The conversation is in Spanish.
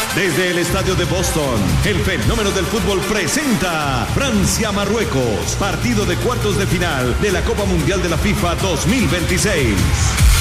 Desde el estadio de Boston, el fenómeno del fútbol presenta Francia-Marruecos, partido de cuartos de final de la Copa Mundial de la FIFA 2026.